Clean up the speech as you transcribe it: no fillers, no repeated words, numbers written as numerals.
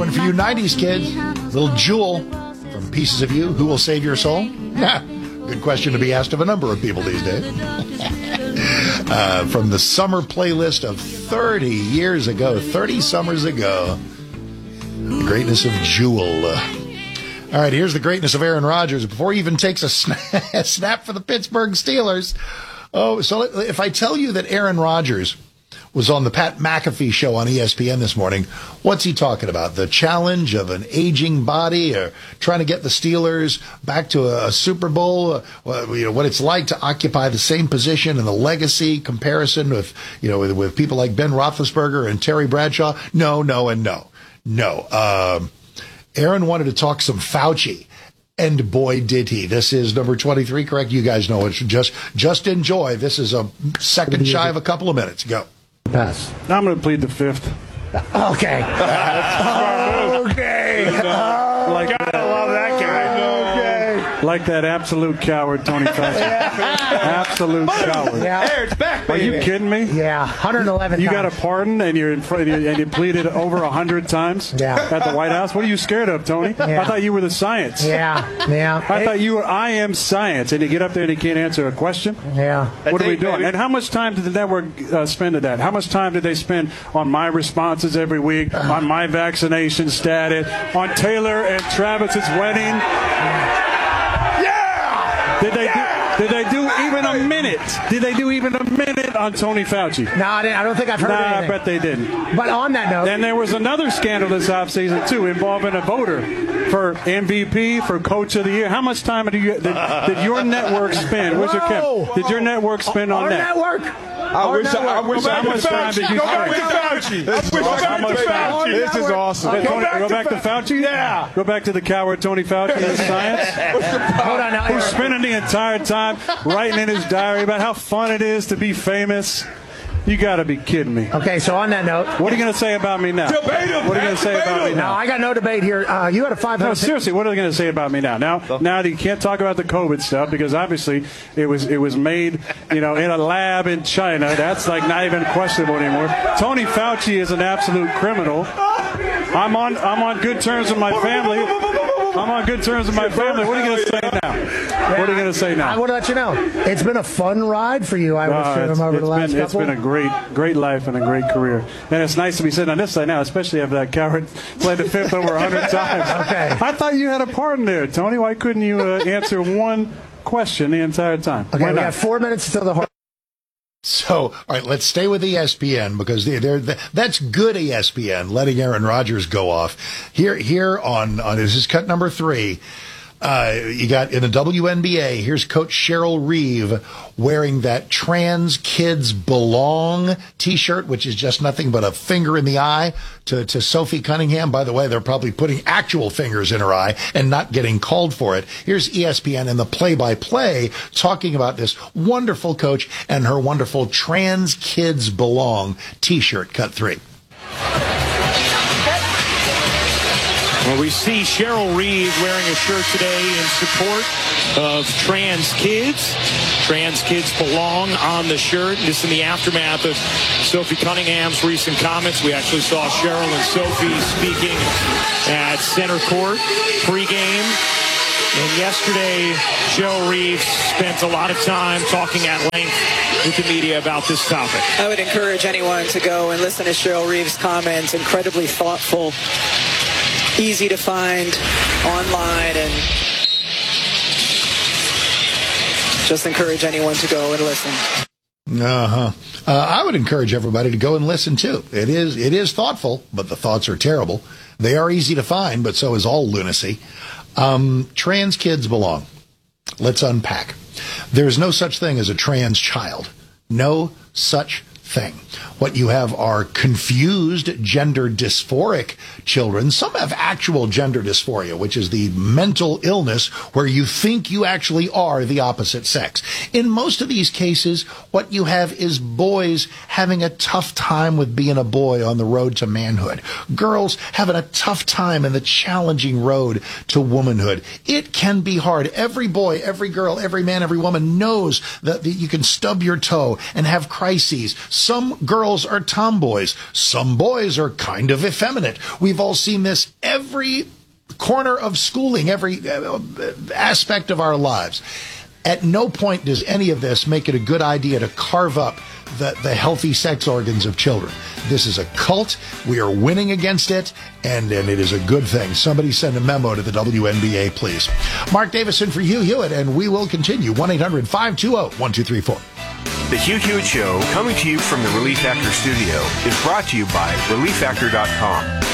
one for you 90s kids. Little Jewel from Pieces of You. Who will save your soul? Yeah, good question to be asked of a number of people these days. From the summer playlist of 30 years ago, 30 summers ago. The greatness of Jewel. All right, here's the greatness of Aaron Rodgers. Before he even takes a snap for the Pittsburgh Steelers. Oh, so if I tell you that Aaron Rodgers was on the Pat McAfee show on ESPN this morning, what's he talking about? The challenge of an aging body, or trying to get the Steelers back to a Super Bowl? What it's like to occupy the same position and the legacy comparison with people like Ben Roethlisberger and Terry Bradshaw? No, and no. Aaron wanted to talk some Fauci, and boy, did he. This is number 23, correct? You guys know it. Just enjoy. This is a second shy of a couple of minutes. Go. Pass. I'm going to plead the fifth. Okay. Okay. Gotta love that guy. Like that absolute coward, Tony Fauci. Absolute coward. Yeah. Aaron's back, baby. Are you kidding me? Yeah, 111 You times. got a pardon and you're in front and you pleaded over 100 times at the White House? What are you scared of, Tony? Yeah. I thought you were the science. Yeah. I thought you were I am science, and you get up there and you can't answer a question? Yeah. What are we doing? And how much time did the network spend at that? How much time did they spend on my responses every week, on my vaccination status, on Taylor and Travis's wedding? Did they do even a minute? Did they do even a minute on Tony Fauci? No, I don't think I've heard anything. I bet they didn't. But on that note... And there was another scandal this offseason, too, involving a voter for MVP, for Coach of the Year. How much time did your network spend? Where's your Kev? Did your network spend on that? Our network? I wish How much time did you Go back spend? to Fauci. This is awesome. Go back to Fauci? Yeah. Go back to the coward Tony Fauci and his science? Hold on now. Who's spending the entire time writing in his diary about how fun it is to be famous? You got to be kidding me. Okay, so on that note... What are you going to say about me now? Debate him. What are you going to say about me No, now? I got no debate here. You had a 500... No, seriously, what are they going to say about me now? Now you can't talk about the COVID stuff because obviously it was made, in a lab in China. That's like not even questionable anymore. Tony Fauci is an absolute criminal. I'm on good terms with my family. I'm on good terms with my family. What are you going to say now? What are you going to say now? I want to let you know. It's been a fun ride for you, I would assume, over the last couple. It's been a great life and a great career. And it's nice to be sitting on this side now, especially after that coward played the fifth over 100 times. Okay. I thought you had a pardon there, Tony. Why couldn't you answer one question the entire time? Okay, we have 4 minutes until the... So, all right, let's stay with ESPN because that's good ESPN, letting Aaron Rodgers go off. Here on this is cut number 3. You got in the WNBA, here's Coach Cheryl Reeve wearing that Trans Kids Belong t-shirt, which is just nothing but a finger in the eye to Sophie Cunningham. By the way, they're probably putting actual fingers in her eye and not getting called for it. Here's ESPN in the play-by-play talking about this wonderful coach and her wonderful Trans Kids Belong t-shirt, cut 3. Well, we see Cheryl Reeve wearing a shirt today in support of trans kids. Trans kids belong on the shirt. This in the aftermath of Sophie Cunningham's recent comments. We actually saw Cheryl and Sophie speaking at center court pregame. And yesterday, Cheryl Reeve spent a lot of time talking at length with the media about this topic. I would encourage anyone to go and listen to Cheryl Reeve's comments. Incredibly thoughtful, easy to find online, and just encourage anyone to go and listen. I would encourage everybody to go and listen too. It is thoughtful, but the thoughts are terrible. They are easy to find, but so is all lunacy. Trans kids belong. Let's unpack. There's no such thing as a trans child. No such thing. What you have are confused gender dysphoric children. Some have actual gender dysphoria, which is the mental illness where you think you actually are the opposite sex. In most of these cases, what you have is boys having a tough time with being a boy on the road to manhood. Girls having a tough time in the challenging road to womanhood. It can be hard. Every boy, every girl, every man, every woman knows that you can stub your toe and have crises. Some girls are tomboys. Some boys are kind of effeminate. We've all seen this every corner of schooling, every aspect of our lives. At no point does any of this make it a good idea to carve up the healthy sex organs of children. This is a cult. We are winning against it, and it is a good thing. Somebody send a memo to the WNBA, please. Mark Davison for Hugh Hewitt, and we will continue. 1-800-520-1234. The Hugh Hewitt Show, coming to you from the Relief Factor studio, is brought to you by ReliefFactor.com.